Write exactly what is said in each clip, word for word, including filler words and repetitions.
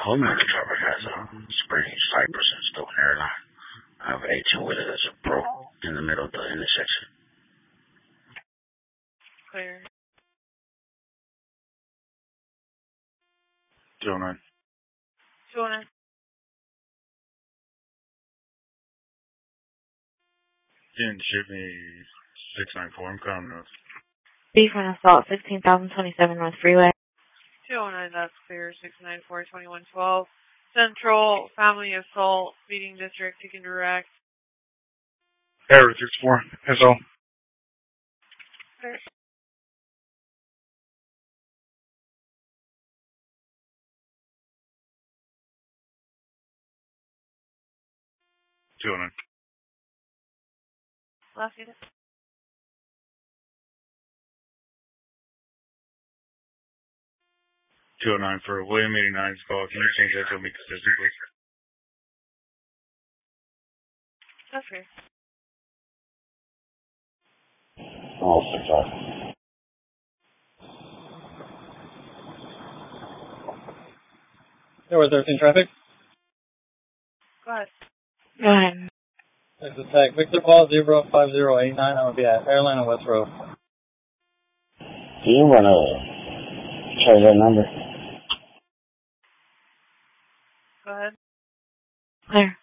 Whole American Trucker has a Spring, Cypress, and Stone Airline. I have eighteen with it as a Pro in the middle of the intersection. Clear. two oh nine. two oh nine. Didn't ship me six nine four. I'm coming up. B for an assault, sixteen thousand twenty-seven North Freeway. two oh nine, that's clear. six nine four, twenty-one twelve. Central, family assault, speeding district, taken direct. Error six four. That's all. Clear. two oh nine. Last unit. two oh nine for William eighty-nine's call. Can you change that to me consistently? That's clear. Oh, sorry. There was thirteen traffic. Go ahead. Go ahead. There's a tag. Victor Ball zero five zero eight nine. I'm going to be at Airline and West Road. Do you want to try that number? Go ahead. Clear.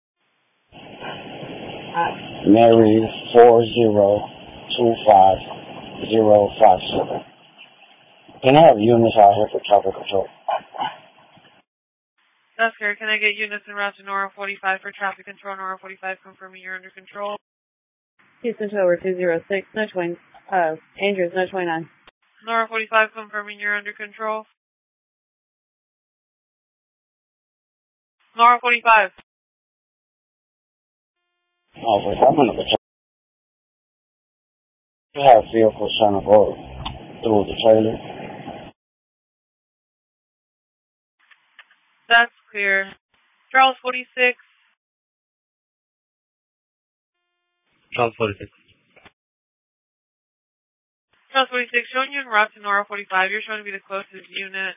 Mary four zero two five zero five seven. Can I have units out here for traffic control? That's clear. Can I get units en route to Nora forty-five for traffic control? Nora forty-five confirming you're under control. Houston Tower two zero six, no twenty, uh, Andrews, no twenty-nine. Nora forty-five confirming you're under control. Nora forty-five. Oh, for I'm going to you have vehicles trying to go through the trailer. That's clear. Charles forty-six. Charles forty-six. Charles forty-six, showing you en route to Nora forty-five. You're showing to be the closest unit.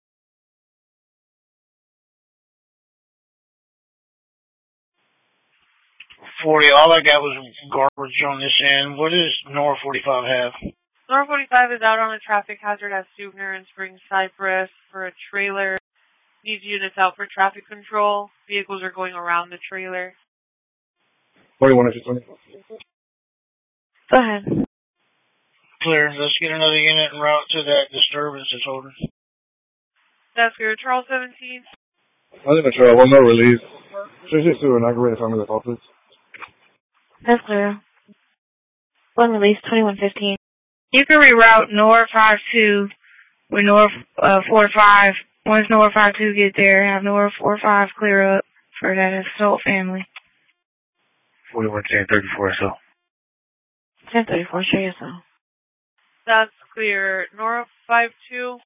forty, all I got was garbage on this end. What does Nora forty-five have? Nora forty-five is out on a traffic hazard at Suvner and Spring Cypress for a trailer. Needs units out for traffic control. Vehicles are going around the trailer. forty-one if it's twenty. Go ahead. Clear. Let's get another unit en route to that disturbance that's holding. That's clear. Charles seventeen. I didn't try one more release. three six two and I can read it from the office. That's clear. One release, twenty-one fifteen. You can reroute Nora five two with Nora uh, four five. Once Nora five two get there, have Nora four five clear up for that assault family. forty-one ten thirty-four so. ten thirty-four, show yourself. That's clear. Nora five two.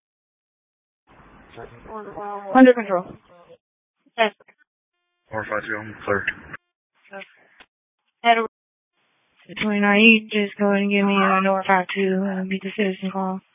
Under control. That's four five two, I'm clear. Okay. Head twenty-nine, you just go ahead and give me a Nora five two and beat the citizen call.